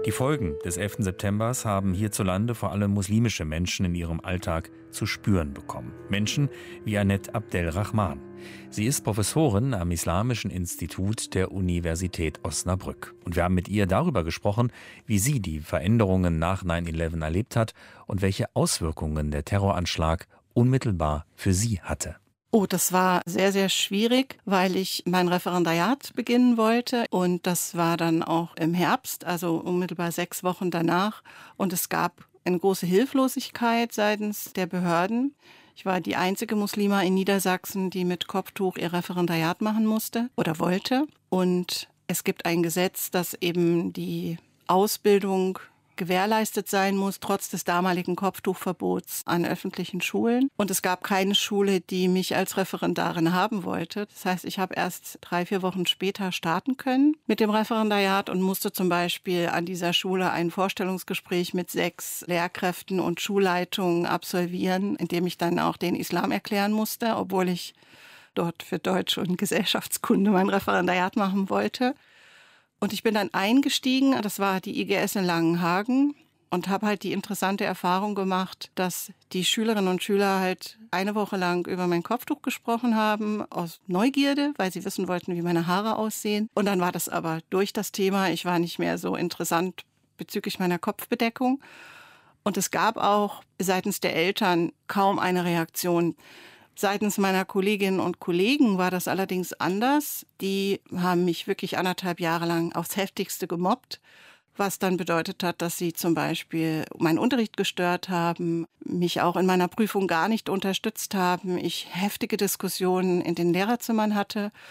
Die Folgen des 11. Septembers haben hierzulande vor allem muslimische Menschen in ihrem Alltag zu spüren bekommen. Menschen wie Annette Abdelrahman. Sie ist Professorin am Islamischen Institut der Universität Osnabrück. Und wir haben mit ihr darüber gesprochen, wie sie die Veränderungen nach 9/11 erlebt hat und welche Auswirkungen der Terroranschlag unmittelbar für sie hatte. Oh, das war sehr, sehr schwierig, weil ich mein Referendariat beginnen wollte. Und das war dann auch im Herbst, also unmittelbar 6 Wochen danach. Und es gab eine große Hilflosigkeit seitens der Behörden. Ich war die einzige Muslima in Niedersachsen, die mit Kopftuch ihr Referendariat machen musste oder wollte. Und es gibt ein Gesetz, das eben die Ausbildung gewährleistet sein muss, trotz des damaligen Kopftuchverbots an öffentlichen Schulen. Und es gab keine Schule, die mich als Referendarin haben wollte. Das heißt, ich habe erst 3-4 Wochen später starten können mit dem Referendariat und musste zum Beispiel an dieser Schule ein Vorstellungsgespräch mit 6 Lehrkräften und Schulleitungen absolvieren, in dem ich dann auch den Islam erklären musste, obwohl ich dort für Deutsch und Gesellschaftskunde mein Referendariat machen wollte. Und ich bin dann eingestiegen, das war die IGS in Langenhagen, und habe halt die interessante Erfahrung gemacht, dass die Schülerinnen und Schüler halt eine Woche lang über mein Kopftuch gesprochen haben, aus Neugierde, weil sie wissen wollten, wie meine Haare aussehen. Und dann war das aber durch das Thema. Ich war nicht mehr so interessant bezüglich meiner Kopfbedeckung. Und es gab auch seitens der Eltern kaum eine Reaktion. Seitens meiner Kolleginnen und Kollegen war das allerdings anders. Die haben mich wirklich 1,5 Jahre lang aufs Heftigste gemobbt, was dann bedeutet hat, dass sie zum Beispiel meinen Unterricht gestört haben, mich auch in meiner Prüfung gar nicht unterstützt haben, ich heftige Diskussionen in den Lehrerzimmern hatte